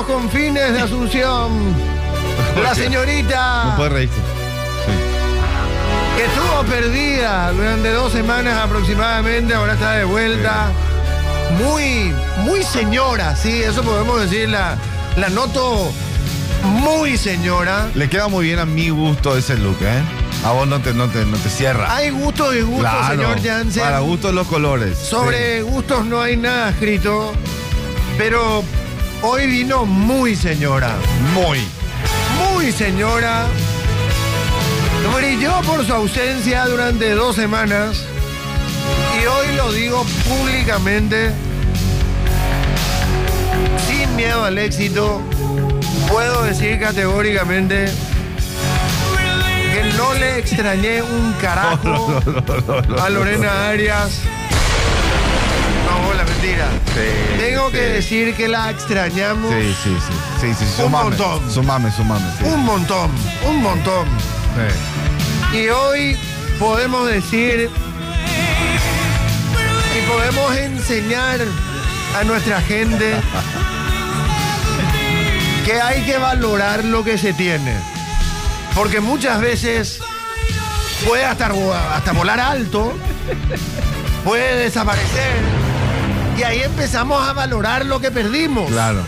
los confines de Asunción, la señorita No puede reírse. que estuvo perdida durante 2 semanas aproximadamente, ahora está de vuelta. Muy señora, sí, eso podemos decir, la noto muy señora. Le queda muy bien a mi gusto ese look, ¿eh? A vos no te cierra. Hay gusto y gusto, Claro, señor Jansen. para gustos los colores. Sobre Sí. gustos no hay nada escrito, pero hoy vino muy señora. Muy señora. Brilló por su ausencia durante 2 semanas y hoy lo digo públicamente, sin miedo al éxito, puedo decir categóricamente que no le extrañé un carajo a Lorena Arias. No, la mentira. Sí, Tengo sí. que decir que la extrañamos Sí. Un montón. Sumame, sí. un montón. Sí. Y hoy podemos decir y podemos enseñar a nuestra gente que hay que valorar lo que se tiene. Porque muchas veces puede hasta volar alto, puede desaparecer. Y ahí empezamos a valorar lo que perdimos. Claro.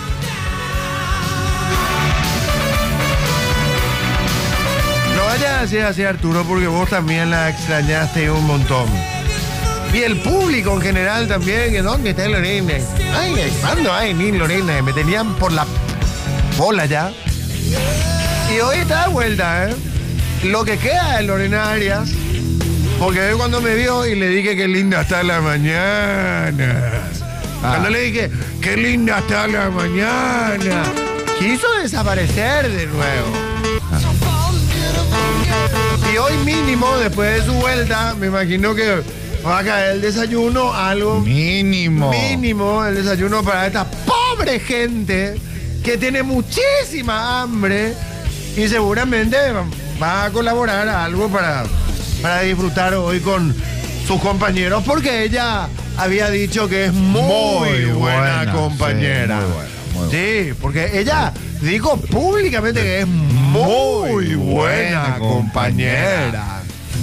No vayas a decir así, Arturo, porque vos también la extrañaste un montón. Y el público en general también, que ¿dónde está Lorena? Ay, ¿cuándo hay ni Lorena? Me tenían por la bola ya. Y hoy está de vuelta, ¿eh? Lo que queda de Lorena Arias, porque hoy cuando me vio y le dije qué linda está la mañana. Cuando le dije qué linda está la mañana, quiso desaparecer de nuevo. Y hoy mínimo, después de su vuelta, me imagino que va a caer el desayuno, algo Mínimo. el desayuno para esta pobre gente que tiene muchísima hambre y seguramente va a colaborar algo para disfrutar hoy con sus compañeros, porque ella había dicho que es muy buena compañera. Sí, muy buena. Sí, porque ella dijo públicamente que es muy buena compañera.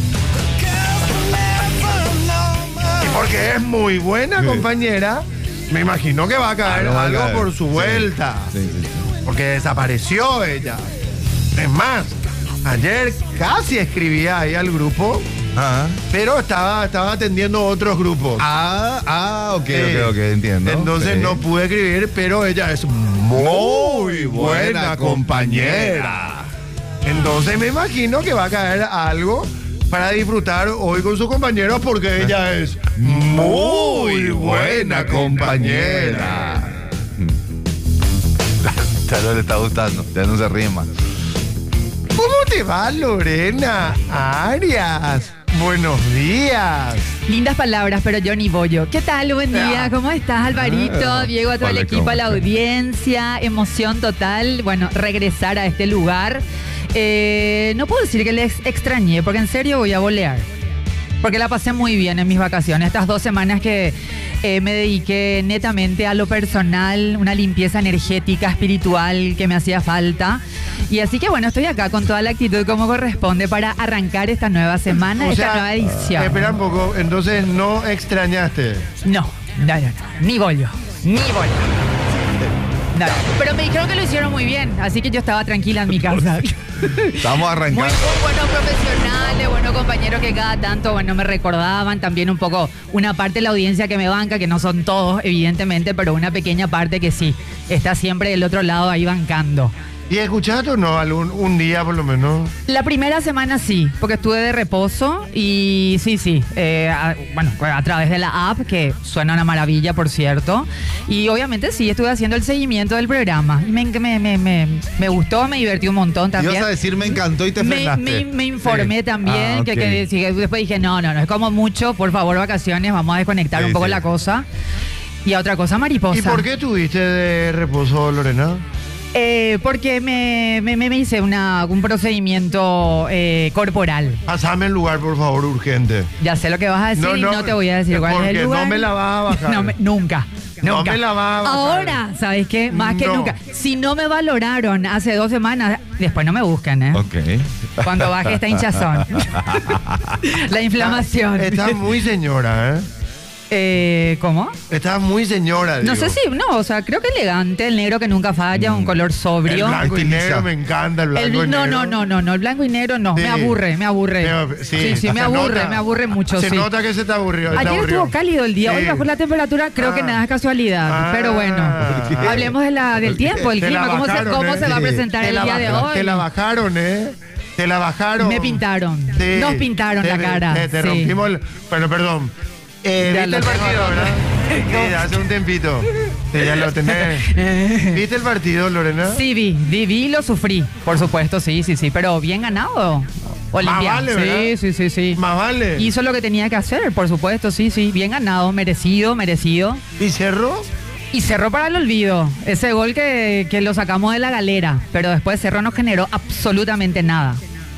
Y porque es muy buena compañera, me imagino que va a caer va a algo caer. por su vuelta. Sí. Porque desapareció ella. Es más, ayer casi escribía ahí al grupo, pero estaba atendiendo otros grupos. Ok, entiendo. Entonces Sí. no pude escribir, pero ella es muy buena compañera. Entonces me imagino que va a caer algo para disfrutar hoy con sus compañeros, porque ella es muy buena compañera. Ya no le está gustando, ya no se ríe más. ¿Cómo te va, Lorena Arias? Buenos días. Lindas palabras, pero yo ni bollo. ¿Qué tal? Buen día. ¿Cómo estás, Alvarito? Diego, a todo el Hola, equipo, ¿cómo a la estás? audiencia. Emoción total. Bueno, regresar a este lugar. No puedo decir que les extrañé, porque en serio voy a bolear. Porque la pasé muy bien en mis vacaciones. Estas 2 semanas que me dediqué netamente a lo personal, una limpieza energética, espiritual que me hacía falta. Y así que bueno, estoy acá con toda la actitud como corresponde para arrancar esta nueva semana, esta nueva edición. Espera un poco, entonces no extrañaste. No. Ni bollo. No. Pero me dijeron que lo hicieron muy bien, así que yo estaba tranquila en mi casa. Estamos arrancando. Muy buenos profesionales, buenos compañeros que cada tanto, bueno, me recordaban también un poco una parte de la audiencia que me banca, que no son todos, evidentemente, pero una pequeña parte que sí, está siempre del otro lado ahí bancando. ¿Y escuchaste o no un día por lo menos? La primera semana sí, porque estuve de reposo y sí, a través de la app, que suena una maravilla, por cierto, y obviamente sí, estuve haciendo el seguimiento del programa y me gustó, me divertí un montón también. Ibas a decir me encantó y te frenaste. Me informé Sí. también, Ok. que después dije, no, es como mucho, por favor, vacaciones, vamos a desconectar Sí, un poco sí. la cosa. Y a otra cosa, mariposa. ¿Y por qué tuviste de reposo, Lorena? Porque me hice un procedimiento corporal. Pasame el lugar, por favor, urgente. Ya sé lo que vas a decir y no te voy a decir cuál es el porque lugar. no me la vas a bajar. Nunca. No me la vas a bajar. Ahora, ¿sabes qué? Más que No. nunca. Si no me valoraron hace 2 semanas, después no me busquen, ¿eh? Ok. Cuando baje esta hinchazón. La inflamación. Estás muy señora, ¿eh? ¿Cómo? Estás muy señora, No digo. sé si, no, o sea, creo que elegante, el negro que nunca falla, un color El sobrio. blanco y Utiliza. negro me encanta, el blanco y No, negro. no, el blanco y negro no, Sí. me aburre. Pero, Sí, se me aburre mucho, Se sí. nota que se te aburrió. está Ayer aburrido. estuvo cálido el día, Sí. hoy bajó la temperatura, creo que nada es casualidad, Ah. pero bueno, hablemos del tiempo, el Te la clima, cómo bajaron, se va a Sí. presentar Te el la día de bajaron, hoy. Te la bajaron, ¿eh? Te la bajaron. Me pintaron, Sí. nos pintaron la cara. Te sí. rompimos el... Bueno, perdón. ¿Viste Ya el lo tengo partido, acá. verdad? Sí, hace un tempito. Sí, ya lo tenés. ¿Viste el partido, Lorena? Sí, vi y lo sufrí, por supuesto, sí, pero bien ganado. Olimpia. Más vale, ¿verdad? Sí. Más vale. Hizo lo que tenía que hacer, por supuesto, sí, bien ganado, merecido. ¿Y Cerro? Y Cerro para el olvido. Ese gol que lo sacamos de la galera. Pero después Cerro no generó absolutamente nada.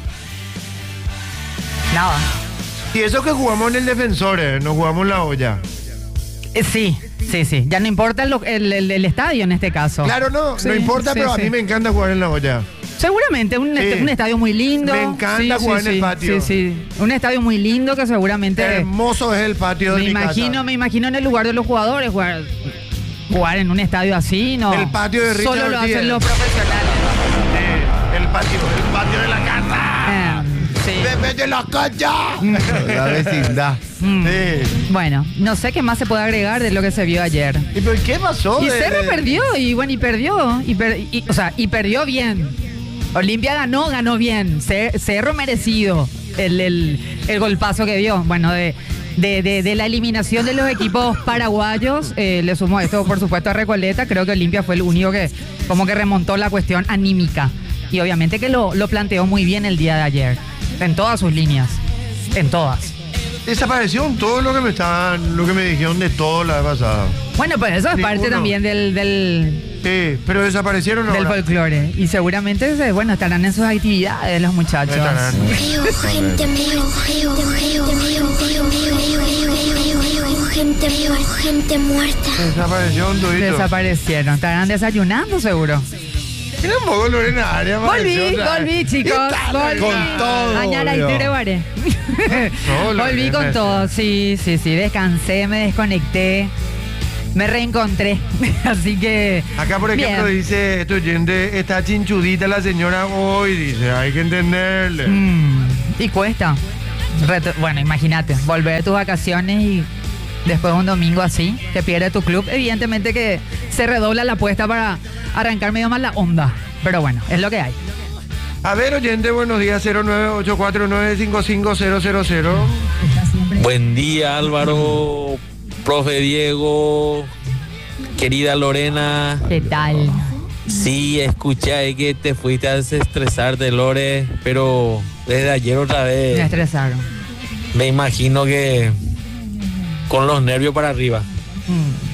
Nada. Y eso que jugamos en el defensor, no jugamos en la olla. Sí. Ya no importa el estadio en este caso. Claro, no Sí, importa, sí, pero a sí. mí me encanta jugar en la olla. Seguramente, un estadio muy lindo. Me encanta jugar en el patio. Sí. Un estadio muy lindo que seguramente... Hermoso es el patio de mi casa. Me imagino en el lugar de los jugadores jugar en un estadio así, ¿no? El patio de Richard Solo lo Ortiz. hacen los profesionales. El patio de la casa. Sí. ¡Bebé de la calle! La vecindad. Sí. Bueno, no sé qué más se puede agregar de lo que se vio ayer. ¿Y por qué pasó? Y Cerro perdió, y perdió. Y perdió bien. Olimpia ganó bien. Cerro merecido el golpazo que dio. Bueno, de la eliminación de los equipos paraguayos, le sumó esto, por supuesto, a Recoleta. Creo que Olimpia fue el único que como que remontó la cuestión anímica. Y obviamente que lo planteó muy bien el día de ayer. En todas sus líneas. En todas. Desapareció todo lo que me dijeron de todo la vez pasada. Bueno, pues eso es parte Ninguno. también del Sí, pero desaparecieron ahora. folclore. Y seguramente, estarán en sus actividades los muchachos. Estarán. Gente muerta. Desapareció un todito. Desaparecieron. Estarán desayunando, seguro. Mira un poco Lorena Arias. Volví, chicos. Volví. Con todo, Añara y volvió. Tirebaré. No, Volví con Lorena, todo. Sí. Descansé, me desconecté. Me reencontré. Así que. Acá, por ejemplo, bien. dice este oyente, está chinchudita la señora hoy, dice, hay que entenderle. Y cuesta. Bueno, imagínate, volver de tus vacaciones y después de un domingo así, que pierde tu club, evidentemente que se redobla la apuesta para arrancar medio más la onda. Pero bueno, es lo que hay. A ver, oyente, buenos días, 098495500. Buen día, Álvaro, profe Diego, querida Lorena. ¿Qué tal? Sí, escuché ahí que te fuiste a desestresarte, Lore, pero desde ayer otra Me vez estresaron. me imagino que con los nervios para arriba. Mm.